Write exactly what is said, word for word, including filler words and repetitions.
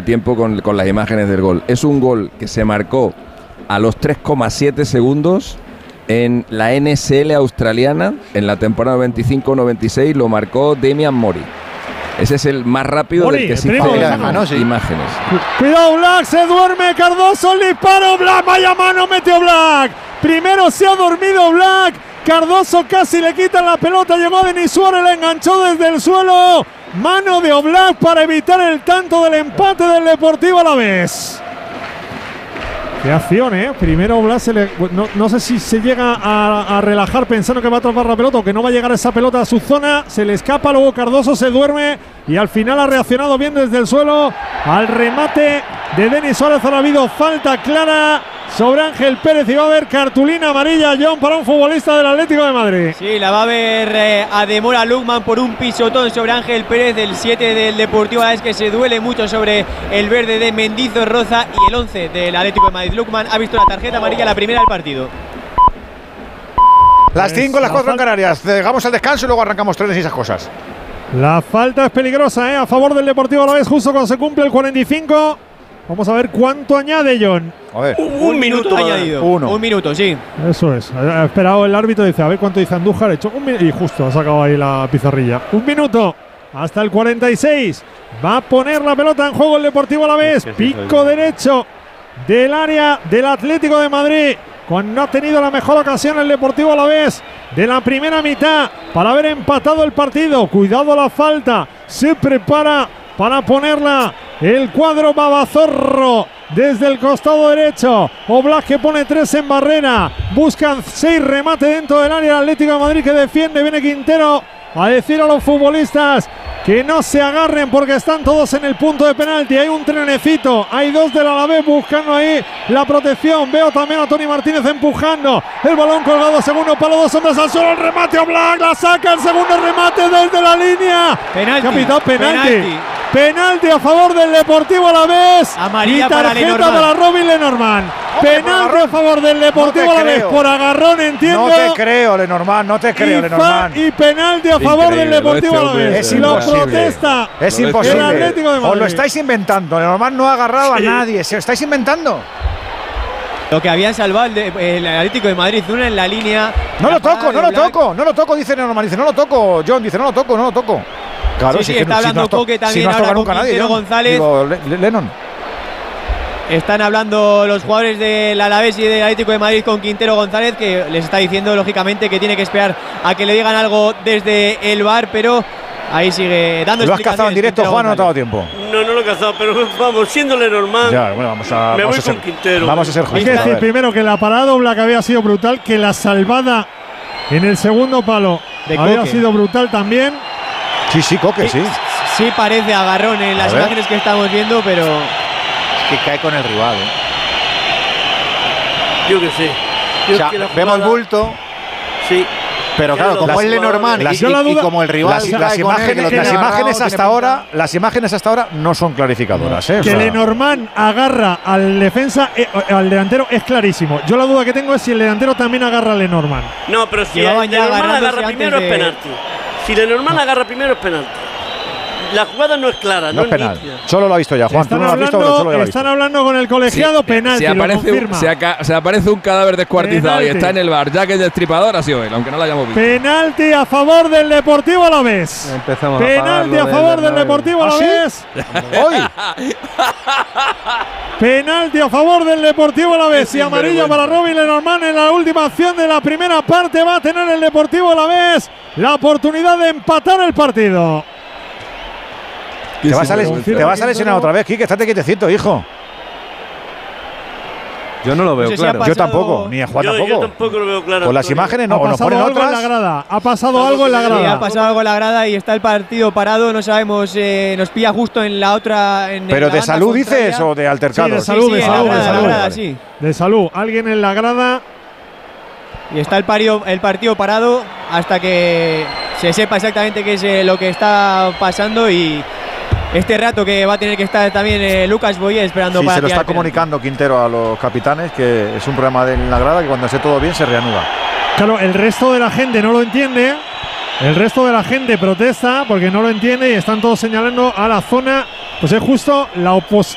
tiempo con, con las imágenes del gol. Es un gol que se marcó a los tres coma siete segundos en la N S L australiana, en la temporada noventa y cinco noventa y seis, lo marcó Damian Mori. Ese es el más rápido Mori, del que sí fue ¿no? sí. imágenes. Cuidado, Black, se duerme Cardoso, el disparo, Black, vaya mano, metió Black. Primero se ha dormido Black, Cardoso casi le quita la pelota, llegó a Denis Suárez, la enganchó desde el suelo. Mano de Oblak para evitar el tanto del empate del Deportivo Alavés. Qué acción, ¿eh? Primero Oblak se le, no, no sé si se llega a, a relajar pensando que va a atrapar la pelota o que no va a llegar esa pelota a su zona. Se le escapa, luego Cardoso se duerme y al final ha reaccionado bien desde el suelo al remate de Denis Suárez. Ahora ha habido falta clara sobre Ángel Pérez y va a haber cartulina amarilla, John, para un futbolista del Atlético de Madrid. Sí, la va a ver eh, Ademola Lookman por un pisotón sobre Ángel Pérez, el siete del Deportivo Alavés, que se duele mucho sobre el verde de Mendizorroza, y el once del Atlético de Madrid. Lookman ha visto la tarjeta amarilla, la primera del partido. Las cinco, las cuatro en Canarias. Llegamos al descanso y luego arrancamos trenes y esas cosas. La falta es peligrosa, ¿eh? A favor del Deportivo Alavés, justo cuando se cumple el cuarenta y cinco. Vamos a ver cuánto añade, John. A ver. Un, un minuto, minuto añadido. Uno. Un minuto, sí. Eso es. Ha esperado el árbitro, dice, a ver cuánto dice Andújar. Ha hecho un minuto. Y justo ha sacado ahí la pizarrilla. Un minuto. Hasta el cuarenta y seis. Va a poner la pelota en juego el Deportivo Alavés. Pico derecho del área del Atlético de Madrid. Cuando ha tenido la mejor ocasión el Deportivo Alavés de la primera mitad para haber empatado el partido. Cuidado la falta. Se prepara para ponerla el cuadro Babazorro desde el costado derecho. Oblak, que pone tres en barrera. Buscan seis remate dentro del área. El Atlético de Madrid que defiende. Viene Quintero a decir a los futbolistas que no se agarren porque están todos en el punto de penalti. Hay un trenecito, hay dos del Alavés buscando ahí la protección. Veo también a Tony Martínez empujando el balón colgado, segundo palo, dos hombres al suelo, el remate Oblak, la saca, el segundo remate desde la línea. Penalti, capitán, penalti. penalti. Penalti a favor del Deportivo Alavés. Amarilla y tarjeta para, para Robin Lenormand. Penalti a favor del Deportivo no Alavés por agarrón, entiendo. No te creo, Lenormand, no te creo, y Lenormand. Y penalti a favor del Deportivo Alavés. Es imposible. Lo protesta. Es lo imposible. Atlético de Madrid. Os lo estáis inventando. Lenormand no ha agarrado sí. a nadie. Se lo estáis inventando. Lo que habían salvado el, de, el Atlético de Madrid, una en la línea. No lo toco, no lo toco, no lo toco, dice Lenormand. Dice, no lo toco. John dice, no lo toco, no lo toco. Claro, sí, sí, si está hablando si no Coque también, si no ahora con nunca Quintero nadie, González. Digo, Le Lennon. Están hablando los jugadores del Alavés y del Atlético de Madrid con Quintero González, que les está diciendo lógicamente que tiene que esperar a que le digan algo desde el V A R, pero ahí sigue dando explicaciones. ¿Lo has cazado en directo, Juan, o no te ha dado tiempo? No, no lo he cazado, pero vamos, siéndole normal. Ya, bueno, vamos a, me vamos voy a ser, con Quintero. Vamos a ser justos. Hay que decir primero que la parada Oblak había sido brutal, que la salvada en el segundo palo de había Coque. sido brutal también. Sí, sí, Coque, sí. Sí parece agarrón en las imágenes que estamos viendo, pero es que cae con el rival, ¿eh? Yo que sé. Yo o sea, que vemos el bulto. Sí. Pero claro, como las, es Lenormand las, y, y, y como el rival las, las imágenes, las imágenes hasta ahora, las imágenes hasta ahora no son clarificadoras, ¿eh? Que o sea, Lenormand agarra al defensa, eh, al delantero es clarísimo. Yo la duda que tengo es si el delantero también agarra a Lenormand. No, pero si el Lenormand agarra primero de... es penalti. Si Lenormand no. agarra primero es penalti. La jugada no es clara, no, no es penal. Nítida. Solo lo ha visto ya, Juan. Están, ¿tú no hablando, lo has visto, solo están hablando con el colegiado, sí, penalti. Si aparece, un, se, aca, se aparece un cadáver descuartizado penalti. Y está en el V A R, ya que el destripador ha sido él, aunque no lo hayamos visto. Penalti a favor del Deportivo Alavés. Empezamos penalti a, a favor del Deportivo Alavés. Hoy. Penalti a favor del Deportivo Alavés y amarilla para Robin Lenormand en la última acción de la primera parte. Va a tener el Deportivo Alavés la oportunidad de empatar el partido. Te vas, a les, te vas a lesionar otra vez, Quique, estate quietecito, hijo. Yo no lo veo no sé claro. Si yo tampoco, ni a Juan yo, tampoco. Yo tampoco lo veo claro. Con las imágenes no, ha pasado nos algo otras. en la grada. Ha pasado algo en la grada. Sí, ha pasado algo en la grada y está el partido parado. No sabemos, eh, nos pilla justo en la otra. En ¿Pero la de salud contraria. Dices o de altercado? Sí, de salud, sí, sí, de salud, grada, de salud. Grada, sí. De salud. Alguien en la grada. Y está el, pario, el partido parado hasta que se sepa exactamente qué es eh, lo que está pasando y. Este rato que va a tener que estar también eh, Lucas Boye esperando sí, para se lo está penalti. comunicando Quintero a los capitanes que es un problema de la grada que cuando esté todo bien se reanuda. Claro, el resto de la gente no lo entiende. El resto de la gente protesta porque no lo entiende y están todos señalando a la zona. Pues es justo la, opos